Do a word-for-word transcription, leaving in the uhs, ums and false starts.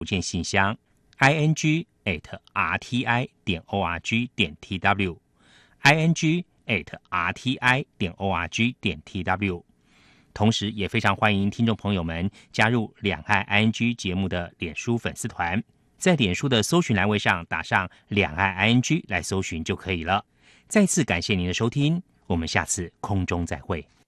邮件信箱 i n g at r t i 点 o r g 点 t w i n g at r t i 点 o r g 点 t w。 同时也非常欢迎听众朋友们加入两岸 I N G 节目的脸书粉丝团，在脸书的搜寻栏位上打上两岸 I N G 来搜寻就可以了。再次感谢您的收听，我们下次空中再会。